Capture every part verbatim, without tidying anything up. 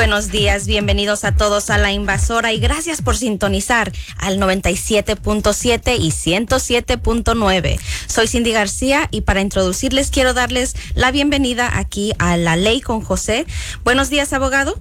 Buenos días, bienvenidos a todos a La Invasora y gracias por sintonizar al noventa y siete punto siete y ciento siete punto nueve. Soy Cindy García y para introducirles quiero darles la bienvenida aquí a La Ley con José. Buenos días, abogado.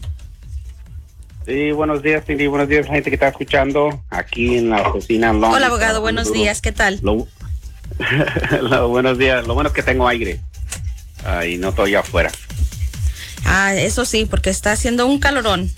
Sí, buenos días, Cindy. Buenos días, la gente que está escuchando aquí en la oficina. En Long Hola, abogado. Buenos duro. días. ¿Qué tal? Lo, lo, buenos días. Lo bueno es que tengo aire uh, y no estoy afuera. Ah, eso sí, porque está haciendo un calorón.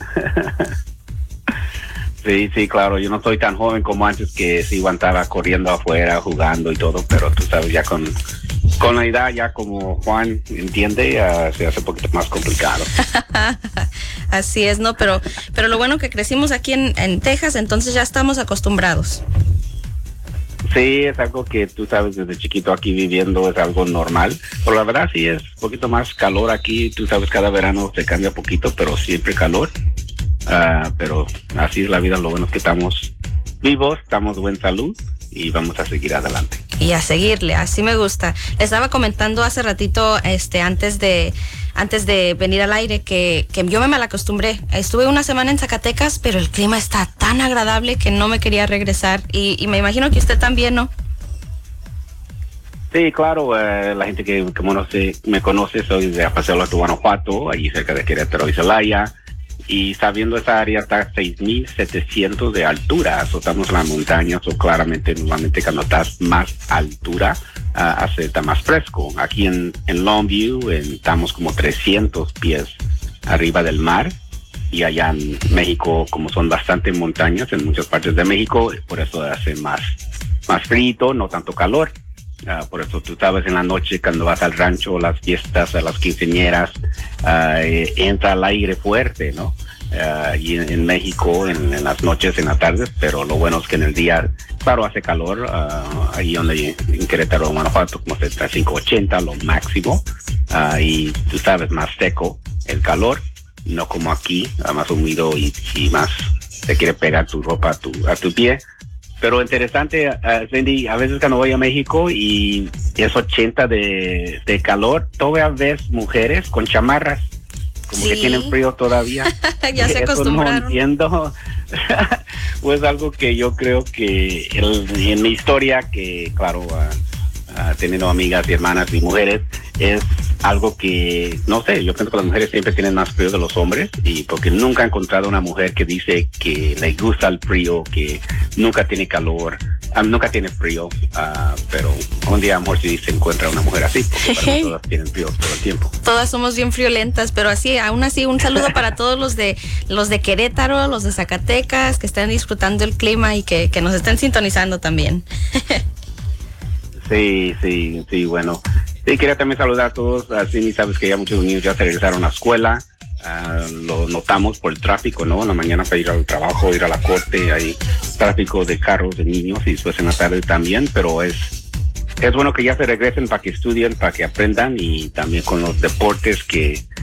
Sí, sí, claro. Yo no soy tan joven como antes, que sí aguantaba corriendo afuera, jugando y todo, pero tú sabes, ya con, con la edad, ya como Juan entiende, uh, se hace un poquito más complicado. Así es, ¿no? Pero, pero lo bueno que crecimos aquí en, en Texas, entonces ya estamos acostumbrados. Sí, es algo que tú sabes desde chiquito aquí viviendo, es algo normal. Pero la verdad sí es un poquito más calor aquí. Tú sabes, cada verano se cambia poquito, pero siempre calor. Uh, pero así es la vida. Lo bueno es que estamos vivos, estamos de buena salud y vamos a seguir adelante. Y a seguirle, así me gusta. Les estaba comentando hace ratito, este, antes de... antes de venir al aire, que, que yo me malacostumbré. Estuve una semana en Zacatecas, pero el clima está tan agradable que no me quería regresar. Y, y me imagino que usted también, ¿no? Sí, claro. Uh, la gente que, que conoce, me conoce, soy de Apaseo, Guanajuato, allí cerca de Querétaro y Celaya. Y sabiendo esa área está a seis mil setecientos de altura. So, estamos en las montañas, o so, claramente, normalmente cuando estás más altura, Uh, hace, está más fresco. Aquí en, en Longview en, estamos como trescientos pies arriba del mar, y allá en México, como son bastantes montañas en muchas partes de México, por eso hace más, más frío, no tanto calor. Uh, por eso tú sabes, en la noche cuando vas al rancho, las fiestas, a las quinceañeras, uh, eh, entra el aire fuerte, ¿no? Uh, y en, en México en, en las noches, en las tardes, pero lo bueno es que en el día, claro, hace calor, uh, ahí donde en Querétaro, Guanajuato, como setenta y cinco, ochenta, lo máximo, uh, y tú sabes, más seco el calor, no como aquí, uh, más húmedo y, y más te quiere pegar tu ropa a tu, a tu pie. Pero interesante, uh, Cindy, a veces cuando voy a México y es ochenta de, de calor, todavía ves mujeres con chamarras, como sí, que tienen frío todavía. Ya se acostumbraron. No entiendo. Pues algo que yo creo que el, en mi historia, que claro, uh, uh, teniendo amigas y hermanas y mujeres, es algo que, no sé, yo pienso que las mujeres siempre tienen más frío que los hombres, y porque nunca he encontrado una mujer que dice que le gusta el frío, que nunca tiene calor, um, nunca tiene frío, uh, pero un día a lo mejor sí se encuentra una mujer así, porque para mí todas tienen frío todo el tiempo. Todas somos bien friolentas, pero así, aún así, un saludo para todos los de los de Querétaro, los de Zacatecas, que estén disfrutando el clima y que, que nos estén sintonizando también. Sí, sí, sí, bueno. Sí, quería también saludar a todos. Así sabes que ya muchos niños ya se regresaron a la escuela. Uh, lo notamos por el tráfico, ¿no? En la mañana para ir al trabajo, ir a la corte, hay tráfico de carros de niños, y después en la tarde también, pero es es bueno que ya se regresen para que estudien, para que aprendan, y también con los deportes que